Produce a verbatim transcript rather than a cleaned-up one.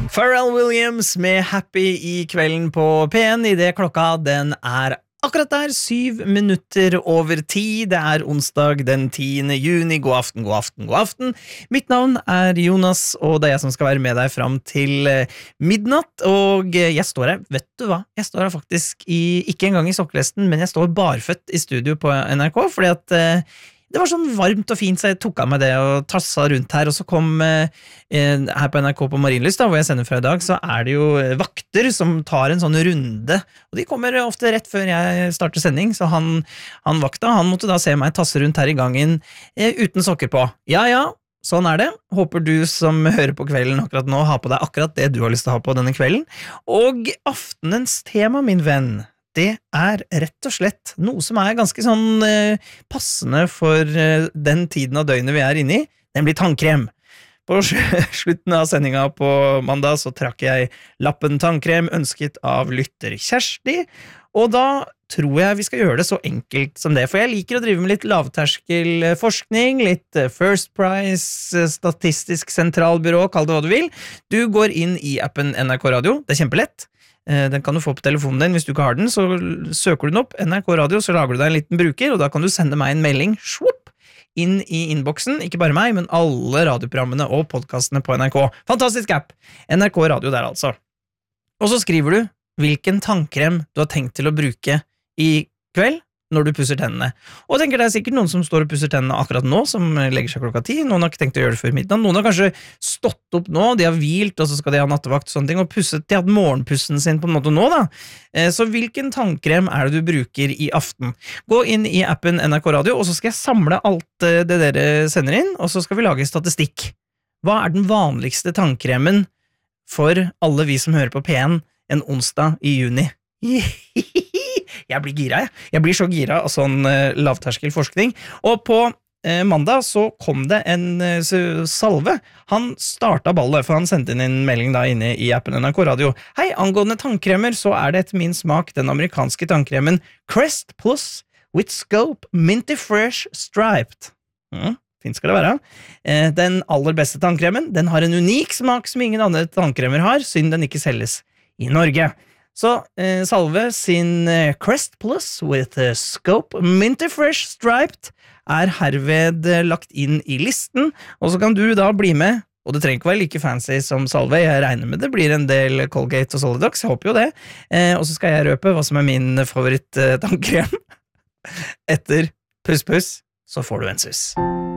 Pharrell Williams med Happy I kvelden på P en I det klokka den er akkurat der, syv minutter over ti. Det er onsdag den tiende juni. God aften, god aften, god aften. Mitt navn er Jonas, og det er jeg som skal være med deg fram til midnatt. Og jeg står her, vet du hva? Jeg står her faktisk i, ikke engang i sokkelesten, men jeg står barføtt I studio på N R K, fordi at det var sånn varmt og fint, så jeg tok av meg det og tassa rundt her, og så kom eh, her på N R K på Marienlyst, da, hvor jeg sender fra I dag, så er det jo vakter som tar en sånn runde, og de kommer ofte rett før jeg starter sending, så han, han vakta, han måtte da se meg tasse rundt her I gangen eh, uten sokker på. Ja, ja, sånn er det. Håper du som hører på kvelden akkurat nå har på deg akkurat det du har lyst til å ha på denne kvelden. Og aftenens tema, min venn, det er rett og slett noe som er ganske sånn eh, passende for eh, den tiden av døgnet vi er inne I, nemlig tannkrem. På slutten av sendinga på mandag så trakk jeg lappen tannkrem ønsket av lytter Kjersti, og da tror jeg vi skal gjøre det så enkelt som det, for jeg liker å drive med litt lavterskel forskning, litt First Price, Statistisk sentralbyrå, kall det hva du vil. Du går inn I appen N R K Radio, det er kjempelett. Den kan du få på telefonen din, hvis du ikke har den, så søker du den opp, N R K Radio, så lager du deg en liten bruker, og da kan du sende meg en melding, swoop, inn I innboksen, ikke bare meg, men alle radioprogrammene og podcastene på N R K. Fantastisk app! N R K Radio der altså. Og så skriver du hvilken tannkrem du har tenkt til å bruke I kveld, når du pusser tennene. Og jeg tenker det er sikkert noen som står og pusser tennene akkurat nå, som legger seg klokka ti, noen har ikke tenkt å gjøre det før middag, noen har kanskje stått opp nå, de har hvilt, og så skal de ha nattevakt og sånne ting, og pusset, de har hatt morgenpussen sin på en måte nå da. Så hvilken tannkrem er det du bruker I aften? Gå inn I appen N R K Radio, og så skal jeg samle alt det dere sender inn, og så skal vi lage statistikk. Hva er den vanligste tannkremen for alle vi som hører på P en en onsdag I juni? Jeg blir gira, jeg. Jeg blir så gira av sånn uh, lavterskel forskning. Og på uh, mandag så kom det en uh, salve. Han startet ballet, for han sendte inn en melding da inne I appen N R K Radio. Hei, angående tannkremer, så er det etter min smak den amerikanske tannkremen Crest Plus with Scope Minty Fresh Striped. Mm. Fint skal det være. Uh, den aller beste tannkremen, den har en unik smak som ingen andre tannkremer har, synd den ikke selges I Norge. Så eh, Salve sin eh, Crest Plus with eh, Scope Minty Fresh Striped er herved eh, lagt inn I listen, og så kan du da bli med, og det trenger ikke være like fancy som Salve, jeg regner med det blir en del Colgate og Solidox, jeg håper jo det, eh, og så skal jeg røpe hva som er min favoritt eh, tannkrem. Etter puss puss, så får du en sus.